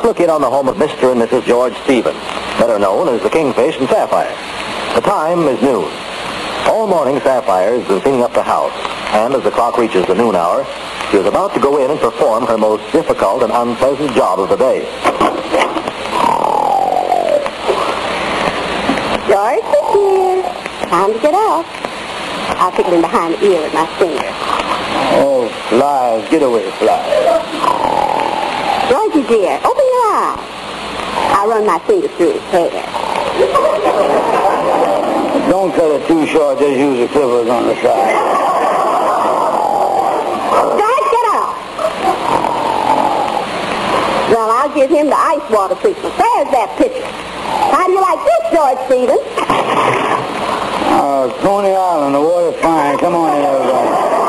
Let's look in on the home of Mr. and Mrs. George Stevens, better known as the Kingfish and Sapphire. The time is noon. All morning, Sapphire has been cleaning up the house, and as the clock reaches the noon hour, she is about to go in and perform her most difficult and unpleasant job of the day. George is here. Time to get up. I'll tickle him behind the ear with my finger. Oh, flies. Get away, flies. Georgie, dear, open your eyes. I'll run my fingers through his hair. Don't cut it too short. Just use the clippers on the side. George, get up. Well, I'll give him the ice water treatment. There's that pitcher. How do you like this, George Stevens? Coney Island, the water's fine. Come on in, everybody.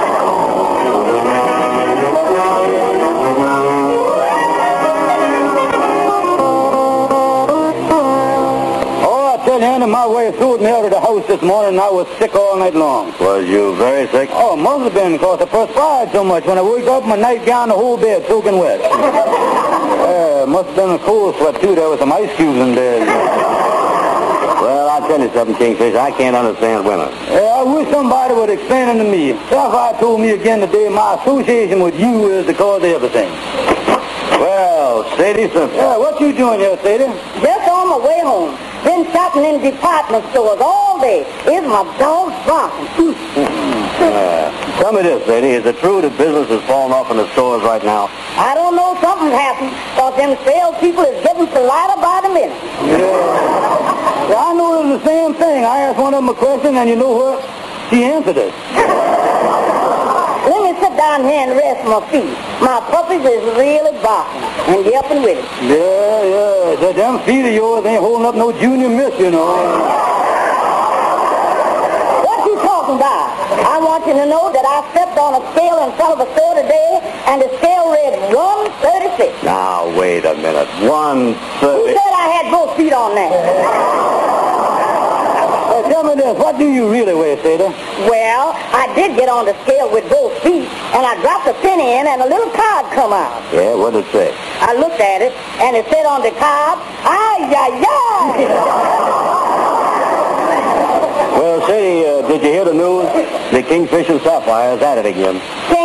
I handed my way through me out of the house this morning, and I was sick all night long. Was you very sick? Oh, must have been, because I perspired so much. When I woke up, my nightgown, the whole bed soaking wet. Must have been a cold sweat, too. There was some ice cubes in bed. Well, I'll tell you something, Kingfish. I can't understand women. I wish somebody would explain it to me. Sapphire told me again today my association with you is the cause of everything. Well, Sadie Simpson. Yeah, what you doing here, Sadie? Just on my way home. Been shopping in department stores all day. Is my dog barking? Tell me this, Sadie. Is it true that business is falling off in the stores right now? I don't know. Something's happened. Because them salespeople is getting politer by the minute. Yeah, I know it was the same thing. I asked one of them a question, and you know what? She answered it. Let me sit down here and rest my feet. My puppies is really barking, and you're up and with it. Yeah. The damn feet of yours ain't holding up no junior miss, you know. What you talking about? I want you to know that I stepped on a scale in front of a store today, and the scale read 136. Now, wait a minute. Who 130. said I had both feet on there? Tell me this, what do you really weigh, Sadie? Well, I did get on the scale with both feet, and I dropped a penny in, and a little card come out. Yeah, what did it say? I looked at it, and it said on the card, ay, ay, ay. Well, Sadie, did you hear the news? The Kingfish and Sapphire is at it again.